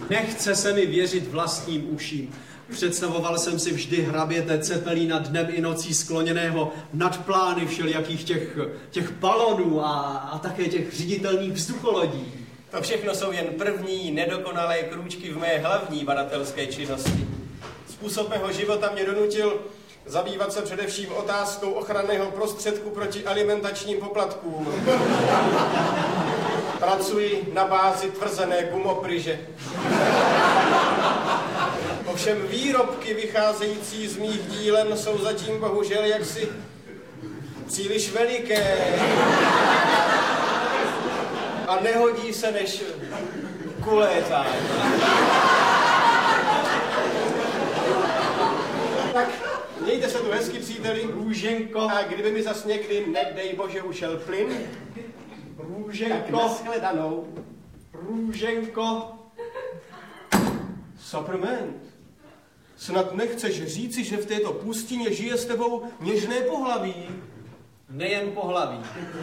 Nechce se mi věřit vlastním uším. Představoval jsem si vždy hraběte Cepelína dnem i nocí skloněného nad plány všelijakých těch balonů a také těch ředitelných vzducholodí. To všechno jsou jen první nedokonalé krůčky v mé hlavní badatelské činnosti. Způsob mého života mě donutil zabývat se především otázkou ochranného prostředku proti alimentačním poplatkům. Pracuji na bázi tvrzené gumopryže. Ovšem výrobky vycházející z mých dílen jsou zatím bohužel jaksi příliš veliké a nehodí se než kulétání. Tak, mějte se tu hezky, příteli. Růženko. A kdyby mi zas někdy, nedej bože, ušel plyn, Růženko. tak nashledanou. Růženko. Saprament. Snad nechceš říci, že v této pustině žije s tebou něžné pohlaví? Nejen pohlaví.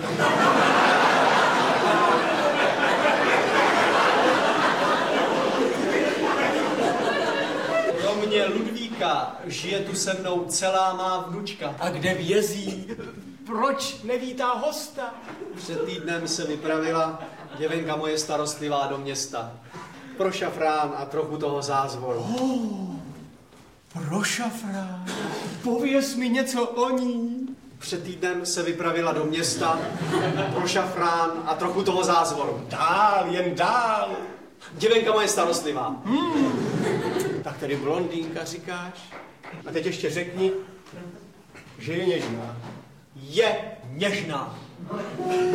Kromě Ludvíka žije tu se mnou celá má vnučka. A kde vězí? Proč nevítá hosta? Před týdnem se vypravila děvenka moje starostlivá do města. Pro šafrán a trochu toho zázvoru. Pro šafrán. Pověz mi něco o ní. Před týdnem se vypravila do města pro šafrán a trochu toho zázvoru. Dál, jen dál. Děvenka moje starostlivá. Tak tedy blondýnka říkáš? A teď ještě řekni, že je něžná. Je něžná.